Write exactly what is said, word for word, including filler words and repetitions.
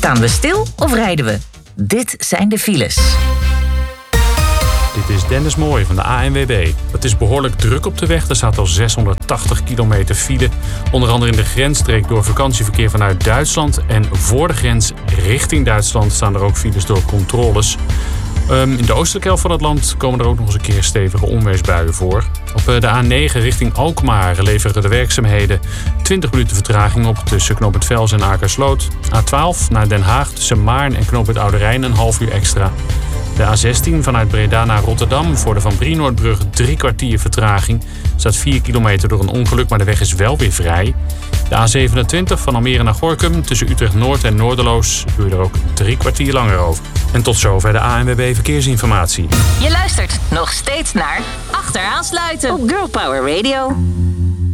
Staan we stil of rijden we? Dit zijn de files. Dit is Dennis Mooij van de A N W B. Het is behoorlijk druk op de weg. Er staat al zeshonderdtachtig kilometer file. Onder andere in de grensstreek door vakantieverkeer vanuit Duitsland. En voor de grens richting Duitsland staan er ook files door controles. Um, in de oostelijke helft van het land komen er ook nog eens een keer stevige onweersbuien voor. Op de A negen richting Alkmaar leveren de werkzaamheden twintig minuten vertraging op tussen knooppunt Vels en Akersloot. A twaalf naar Den Haag tussen Maarn en knooppunt Oude Rijn een half uur extra. De A zestien vanuit Breda naar Rotterdam voor de Van Brienoordbrug drie kwartier vertraging. Er staat vier kilometer door een ongeluk, maar de weg is wel weer vrij. De A zevenentwintig van Almere naar Gorinchem tussen Utrecht-Noord en Noorderloos doe je er ook drie kwartier langer over. En tot zover de A N W B Verkeersinformatie. Je luistert nog steeds naar Achteraan sluiten op Girl Power Radio.